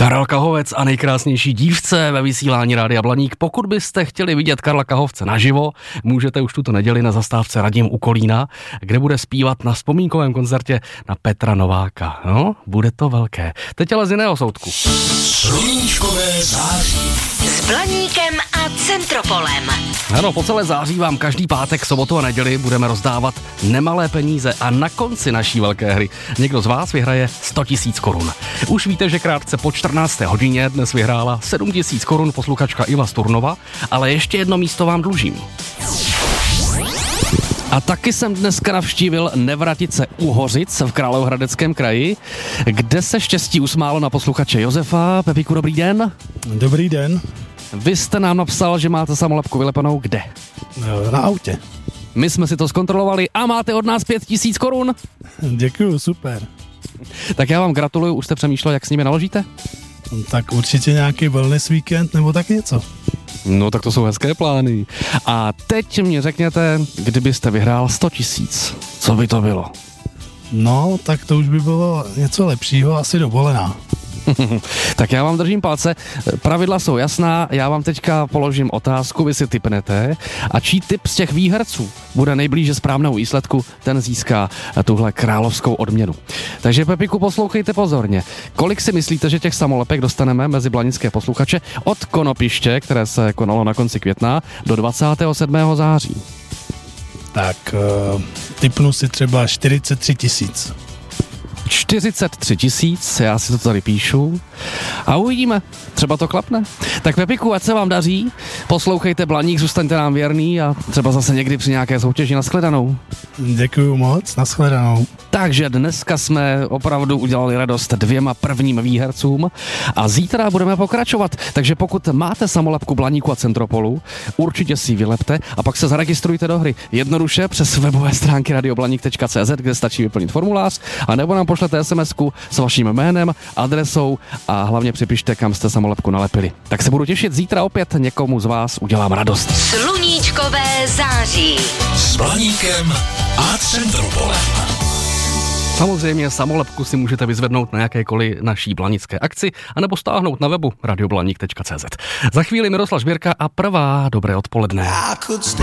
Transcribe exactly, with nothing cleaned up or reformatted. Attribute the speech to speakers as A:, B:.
A: Karel Kahovec a nejkrásnější dívce ve vysílání Rádia Blaník. Pokud byste chtěli vidět Karla Kahovce naživo, můžete už tuto neděli na zastávce Radim u Kolína, kde bude zpívat na vzpomínkovém koncertě na Petra Nováka. No, bude to velké. Teď ale z jiného soudku.
B: Sluníčkové září.
C: S Blaníkem a Centropolem.
A: Ano, po celé září vám každý pátek, sobotu a neděli budeme rozdávat nemalé peníze a na konci naší velké hry někdo z vás vyhraje sto tisíc korun. Už víte, že krátce po čtrnácté hodině dnes vyhrála sedm tisíc korun posluchačka Iva Sturnova, ale ještě jedno místo vám dlužím. A taky jsem dneska navštívil Nevratice u Hořic v Královéhradeckém kraji, kde se štěstí usmálo na posluchače Josefa. Pepíku, dobrý den.
D: Dobrý den.
A: Vy jste nám napsal, že máte samolepku vylepenou kde?
D: Na autě.
A: My jsme si to zkontrolovali a máte od nás pět tisíc korun.
D: Děkuju, super.
A: Tak já vám gratuluju, už jste přemýšlel, jak s nimi naložíte?
D: Tak určitě nějaký wellness víkend nebo tak něco.
A: No tak to jsou hezké plány. A teď mě řekněte, kdybyste vyhrál sto tisíc, co by to bylo?
D: No, tak to už by bylo něco lepšího, asi dovolená.
A: Tak já vám držím palce, pravidla jsou jasná, já vám teďka položím otázku, vy si tipnete a čí tip z těch výherců bude nejblíže správnému výsledku, ten získá tuhle královskou odměnu. Takže Pepiku, poslouchejte pozorně. Kolik si myslíte, že těch samolepek dostaneme mezi blanické posluchače od konopiště, které se konalo na konci května, do dvacátého sedmého září?
D: Tak uh, tipnu si třeba čtyřicet tři tisíc.
A: čtyřicet tři tisíc, já si to tady píšu a uvidíme, třeba to klapne. Tak Pepiku, ať se vám daří, poslouchejte Blaník, zůstaňte nám věrný a třeba zase někdy při nějaké soutěži. Nashledanou.
D: Děkuju moc, nashledanou.
A: Takže dneska jsme opravdu udělali radost dvěma prvním výhercům a zítra budeme pokračovat. Takže pokud máte samolepku Blaníku a Centropolu, určitě si ji vylepte a pak se zaregistrujte do hry. Jednoduše přes webové stránky radioblaník tečka cé zet, kde stačí vyplnit formulář, a nebo nám pošlete SMSku s vaším jménem, adresou a hlavně připište, kam jste samolepku nalepili. Tak se budu těšit, zítra opět někomu z vás udělám radost.
C: Sluníčkové září.
B: S Blaníkem a Centropolem.
A: Samozřejmě samolepku si můžete vyzvednout na jakékoliv naší blanické akci anebo stáhnout na webu radioblaník tečka cé zet. Za chvíli Miroslav Žbírka a prvá dobré odpoledne.